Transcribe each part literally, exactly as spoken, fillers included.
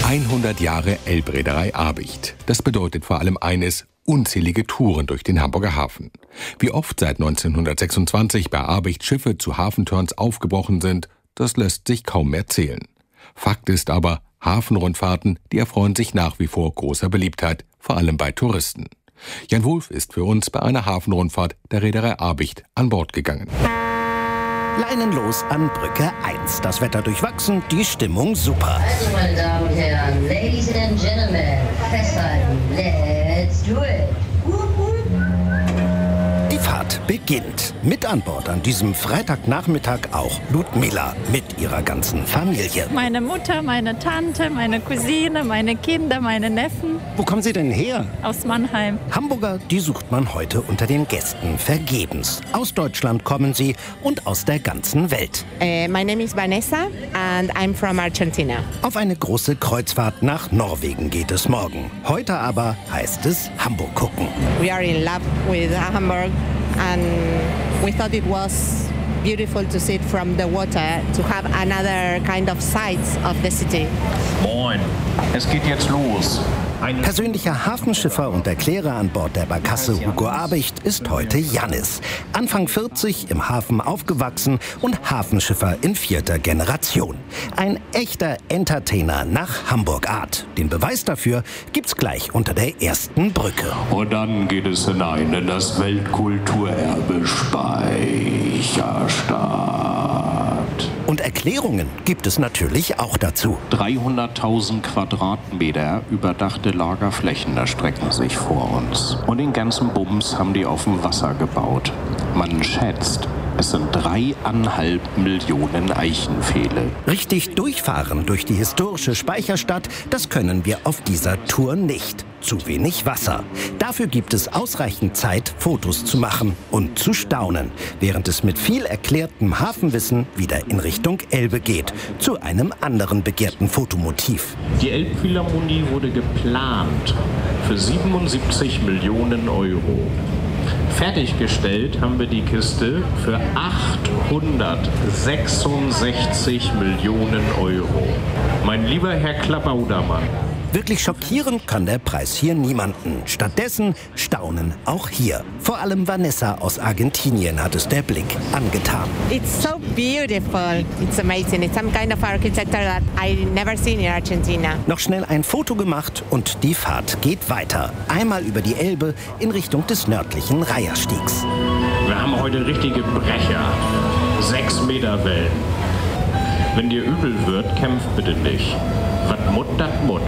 hundert Jahre Elbreederei Abicht. Das bedeutet vor allem eines: unzählige Touren durch den Hamburger Hafen. Wie oft seit neunzehnhundertsechsundzwanzig bei Abicht Schiffe zu Hafenturns aufgebrochen sind, das lässt sich kaum mehr zählen. Fakt ist aber, Hafenrundfahrten, die erfreuen sich nach wie vor großer Beliebtheit, vor allem bei Touristen. Jan Wulff ist für uns bei einer Hafenrundfahrt der Reederei Abicht an Bord gegangen. Leinenlos an Brücke eins. Das Wetter durchwachsen, die Stimmung super. Also, meine Damen und Herren, Ladies and Gentlemen, festhalten, let's do it. Die Fahrt beginnt. Mit an Bord an diesem Freitagnachmittag auch Ludmila mit ihrer ganzen Familie. Meine Mutter, meine Tante, meine Cousine, meine Kinder, meine Neffen. Wo kommen Sie denn her? Aus Mannheim. Hamburger, die sucht man heute unter den Gästen vergebens. Aus Deutschland kommen sie und aus der ganzen Welt. Uh, my name is Vanessa and I'm from Argentina. Auf eine große Kreuzfahrt nach Norwegen geht es morgen. Heute aber heißt es Hamburg gucken. We are in love with Hamburg and we thought it was beautiful to see it from the water, to have another kind of sights of the city. Moin, es geht jetzt los. Ein Persönlicher Hafenschiffer und Erklärer an Bord der Barkasse Hugo Abicht ist heute Jannis. Anfang vierzig, im Hafen aufgewachsen und Hafenschiffer in vierter Generation. Ein echter Entertainer nach Hamburg-Art. Den Beweis dafür gibt's gleich unter der ersten Brücke. Und dann geht es hinein in das Weltkulturerbe Speicherstadt. Und Erklärungen gibt es natürlich auch dazu. dreihunderttausend Quadratmeter überdachte Lagerflächen erstrecken sich vor uns. Und den ganzen Bums haben die auf dem Wasser gebaut. Man schätzt, es sind dreieinhalb Millionen Eichenpfähle. Richtig durchfahren durch die historische Speicherstadt, das können wir auf dieser Tour nicht. Zu wenig Wasser. Dafür gibt es ausreichend Zeit, Fotos zu machen und zu staunen, während es mit viel erklärtem Hafenwissen wieder in Richtung Elbe geht, zu einem anderen begehrten Fotomotiv. Die Elbphilharmonie wurde geplant für siebenundsiebzig Millionen Euro. Fertiggestellt haben wir die Kiste für achthundertsechsundsechzig Millionen Euro. Mein lieber Herr Klabaudermann. Wirklich schockieren kann der Preis hier niemanden. Stattdessen staunen auch hier. Vor allem Vanessa aus Argentinien hat es der Blick angetan. It's so beautiful. It's amazing. It's some kind of architecture that I never seen in Argentina. Noch schnell ein Foto gemacht und die Fahrt geht weiter. Einmal über die Elbe in Richtung des nördlichen Reiherstiegs. Wir haben heute richtige Brecher. Sechs Meter Wellen. Wenn dir übel wird, kämpft bitte nicht. Was Mut, dat Mut.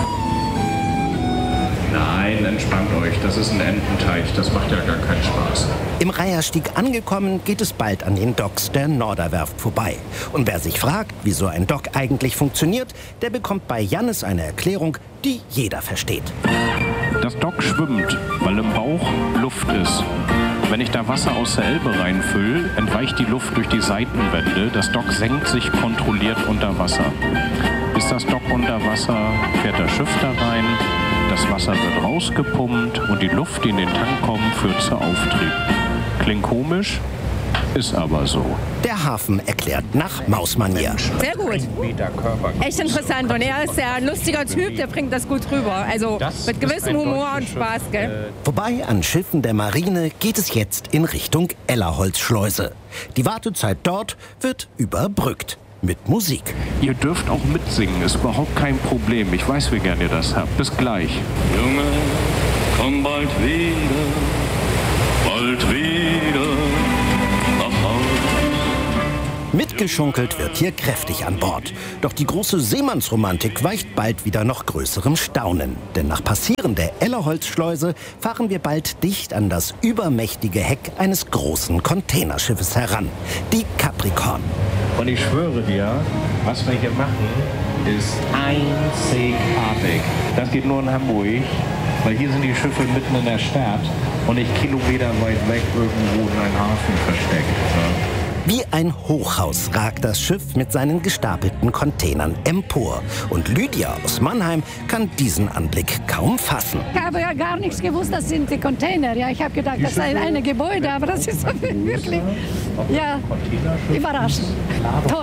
Nein, entspannt euch. Das ist ein Ententeich. Das macht ja gar keinen Spaß. Im Reiherstieg angekommen, geht es bald an den Docks der Norderwerft vorbei. Und wer sich fragt, wie so ein Dock eigentlich funktioniert, der bekommt bei Jannis eine Erklärung, die jeder versteht. Das Dock schwimmt, weil im Bauch Luft ist. Wenn ich da Wasser aus der Elbe reinfülle, entweicht die Luft durch die Seitenwände. Das Dock senkt sich kontrolliert unter Wasser. Ist das Dock unter Wasser, fährt das Schiff da rein. Das Wasser wird rausgepumpt und die Luft, die in den Tank kommt, führt zu Auftrieb. Klingt komisch, ist aber so. Der Hafen erklärt nach Mausmanier. Sehr gut. Echt interessant. Und er ist ja ein lustiger Typ, der bringt das gut rüber. Also mit gewissem Humor und Spaß, gell? Vorbei an Schiffen der Marine geht es jetzt in Richtung Ellerholzschleuse. Die Wartezeit dort wird überbrückt. Mit Musik. Ihr dürft auch mitsingen, ist überhaupt kein Problem. Ich weiß, wie gern ihr das habt. Bis gleich. Junge, komm bald wieder, bald wieder nach Hause. Mitgeschunkelt wird hier kräftig an Bord. Doch die große Seemannsromantik weicht bald wieder noch größerem Staunen. Denn nach Passieren der Ellerholzschleuse fahren wir bald dicht an das übermächtige Heck eines großen Containerschiffes heran. Die Capricorn. Und ich schwöre dir, was wir hier machen, ist einzigartig. Das geht nur in Hamburg, weil hier sind die Schiffe mitten in der Stadt und nicht kilometerweit weg irgendwo in einem Hafen versteckt. Ja. Wie ein Hochhaus ragt das Schiff mit seinen gestapelten Containern empor. Und Lydia aus Mannheim kann diesen Anblick kaum fassen. Ich habe ja gar nichts gewusst, das sind die Container. Ja, ich habe gedacht, das sei ein Gebäude, aber das ist wirklich, ja, überraschend. Toll.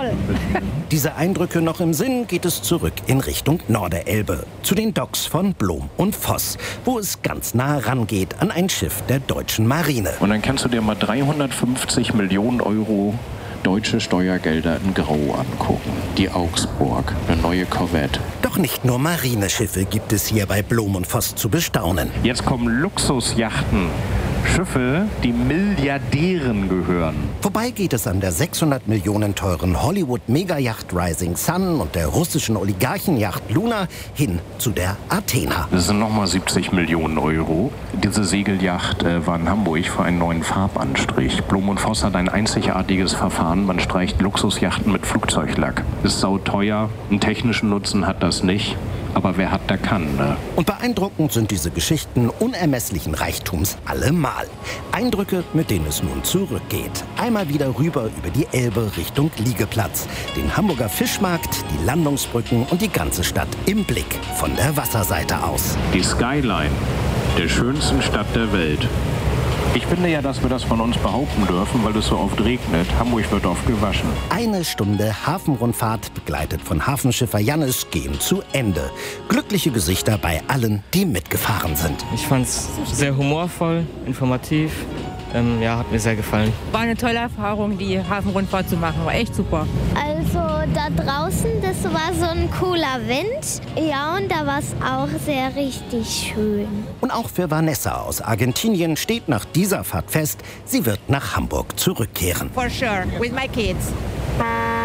toll. Diese Eindrücke noch im Sinn, geht es zurück in Richtung Norderelbe, zu den Docks von Blom und Voss, wo es ganz nah rangeht an ein Schiff der deutschen Marine. Und dann kannst du dir mal dreihundertfünfzig Millionen Euro deutsche Steuergelder in Grau angucken. Die Augsburg, eine neue Korvette. Doch nicht nur Marineschiffe gibt es hier bei Blom und Voss zu bestaunen. Jetzt kommen Luxusjachten. Schiffe, die Milliardären gehören. Vorbei geht es an der sechshundert Millionen teuren Hollywood-Megayacht Rising Sun und der russischen Oligarchenjacht Luna hin zu der Athena. Das sind nochmal siebzig Millionen Euro. Diese Segelyacht äh, war in Hamburg für einen neuen Farbanstrich. Blom und Voss hat ein einzigartiges Verfahren. Man streicht Luxusjachten mit Flugzeuglack. Ist sauteuer. Einen technischen Nutzen hat das nicht. Aber wer hat, der kann, ne? Und beeindruckend sind diese Geschichten unermesslichen Reichtums allemal. Eindrücke, mit denen es nun zurückgeht. Einmal wieder rüber über die Elbe Richtung Liegeplatz. Den Hamburger Fischmarkt, die Landungsbrücken und die ganze Stadt im Blick von der Wasserseite aus. Die Skyline der schönsten Stadt der Welt. Ich finde ja, dass wir das von uns behaupten dürfen, weil es so oft regnet. Hamburg wird oft gewaschen. Eine Stunde Hafenrundfahrt, begleitet von Hafenschiffer Jannis, gehen zu Ende. Glückliche Gesichter bei allen, die mitgefahren sind. Ich fand es sehr humorvoll, informativ. Ähm, ja, hat mir sehr gefallen. War eine tolle Erfahrung, die Hafenrundfahrt zu machen. War echt super. Also da draußen, das war so ein cooler Wind. Ja, und da war es auch sehr richtig schön. Und auch für Vanessa aus Argentinien steht nach dieser Fahrt fest, sie wird nach Hamburg zurückkehren. For sure, with my kids.